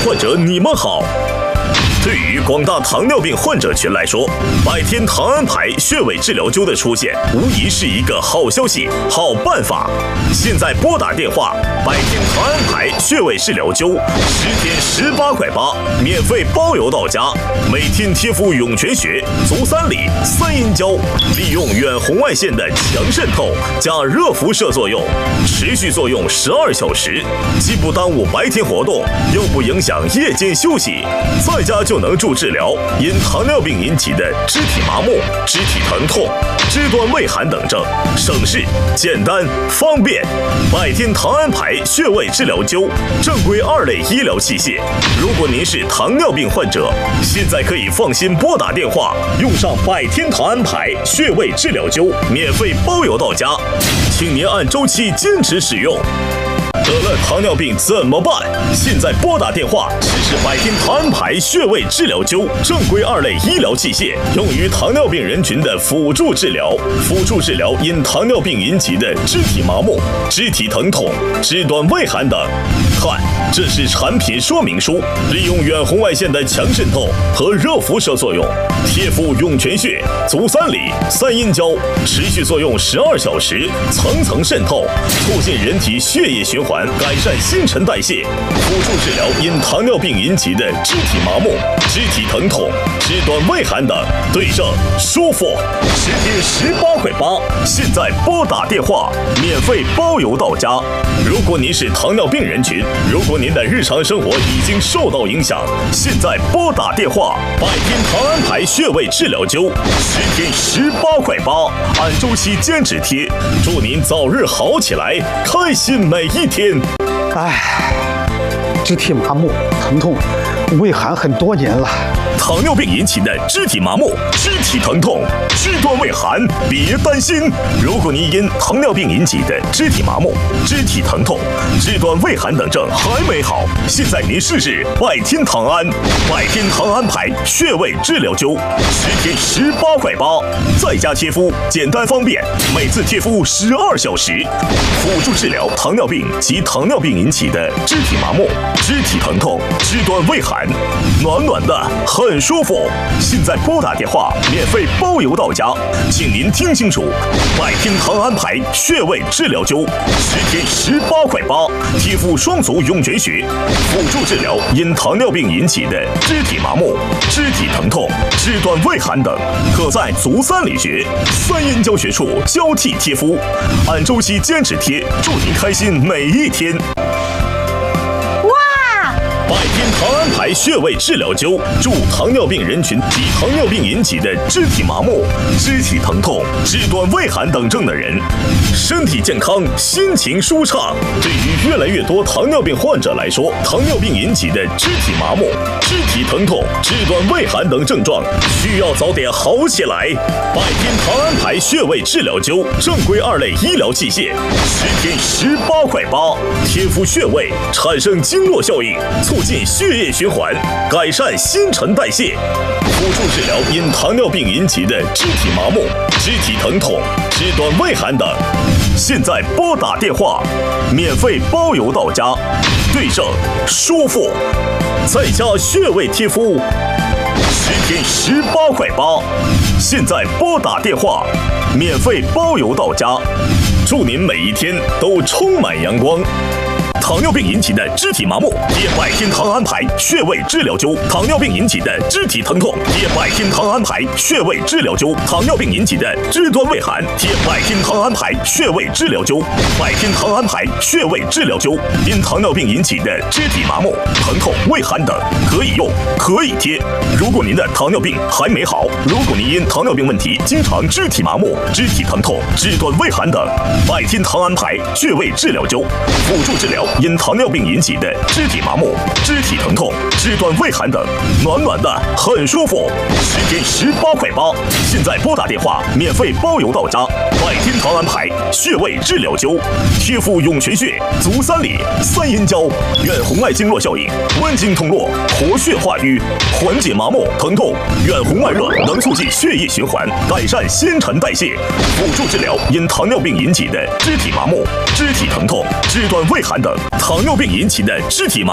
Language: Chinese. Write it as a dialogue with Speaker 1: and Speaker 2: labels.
Speaker 1: 患者你们好。对于广大糖尿病患者群来说，百天糖安牌穴位治疗灸的出现，无疑是一个好消息、好办法。现在拨打电话，百天糖安牌穴位治疗灸，10天18块8，免费包邮到家。每天贴敷涌泉穴、足三里、三阴交，利用远红外线的强渗透加热辐射作用，持续作用12小时，既不耽误白天活动，又不影响夜间休息，在家就能助治疗因糖尿病引起的肢体麻木、肢体疼痛、肢端畏寒等症，省事、简单、方便。百天糖安牌穴位治疗灸，正规2类医疗器械。如果您是糖尿病患者，现在可以放心拨打电话，用上百天糖安牌穴位治疗灸，免费包邮到家，请您按周期坚持使用。得了糖尿病怎么办？现在拨打电话，实施百天糖安牌穴位治疗灸，正规2类医疗器械，用于糖尿病人群的辅助治疗。辅助治疗因糖尿病引起的肢体麻木、肢体疼痛、肢端畏寒等。看，这是产品说明书，利用远红外线的强渗透和热辐射作用，贴敷涌泉穴、足三里、三阴交，持续作用12小时，层层渗透，促进人体血液循环，改善新陈代谢，辅助治疗因糖尿病引起的肢体麻木、肢体疼痛、肢端畏寒等，对症舒服。10天18块8，现在拨打电话，免费包邮到家。如果您是糖尿病人群，如果您的日常生活已经受到影响，现在拨打电话，百天糖安牌穴位治疗灸，10天18块8，按周期坚持贴，祝您早日好起来，开心每一天。
Speaker 2: 肢体麻木、疼痛、畏寒很多年了。
Speaker 1: 糖尿病引起的肢体麻木、肢体疼痛、肢端畏寒，别担心。如果您因糖尿病引起的肢体麻木、肢体疼痛、肢端畏寒等症还没好，现在您试试百天糖安。百天糖安牌穴位治疗灸，10天18块8，在家贴敷，简单方便，每次贴敷12小时，辅助治疗糖尿病及糖尿病引起的肢体麻木、肢体疼痛、肢端畏寒，暖暖的，很舒服。现在拨打电话，免费包邮到家，请您听清楚，百天糖安牌穴位治疗灸，10天18块8，贴敷双足涌泉穴，辅助治疗因糖尿病引起的肢体麻木、肢体疼痛、肢端畏寒等，可在足三里穴、三阴交穴处交替贴敷，按周期坚持贴，祝您开心每一天。百天糖安牌穴位治疗灸，助糖尿病人群及糖尿病引起的肢体麻木、肢体疼痛、肢端畏寒等症的人，身体健康，心情舒畅。对于越来越多糖尿病患者来说，糖尿病引起的肢体麻木、肢体疼痛、肢端畏寒等症状，需要早点好起来。百天糖安牌穴位治疗灸，正规2类医疗器械，10天18块8，贴敷穴位，产生经络效应，促进血液循环，改善新陈代谢，辅助治疗因糖尿病引起的肢体麻木、肢体疼痛、肢端畏寒等。现在拨打电话，免费包邮到家，对症舒服，在家穴位贴敷，10天18块8。现在拨打电话，免费包邮到家，祝您每一天都充满阳光。糖尿病引起的肢体麻木，贴百天糖安牌穴位治疗灸；糖尿病引起的肢体疼痛，贴百天糖安牌穴位治疗灸；糖尿病引起的肢端畏寒，贴百天糖安牌穴位治疗灸。百天糖安牌穴位治疗灸，因糖尿病引起的肢体麻木、疼痛、畏寒等，可以用，可以贴。如果您的糖尿病还没好，如果您因糖尿病问题经常肢体麻木、肢体疼痛、肢端畏寒等，百天糖安牌穴位治疗灸，辅助治疗因糖尿病引起的肢体麻木、肢体疼痛、肢端畏寒等，暖暖的，很舒服。10天18块8，现在拨打电话，免费包邮到家。百天糖安牌穴位治疗灸，贴敷涌泉穴、足三里、三阴交，远红外经络效应，温经通络，活血化瘀，缓解麻木疼痛。远红外热能促进血液循环，改善新陈代谢，辅助治疗因糖尿病引起的肢体麻木、肢体疼痛、肢端畏寒等。糖尿病引起的肢体麻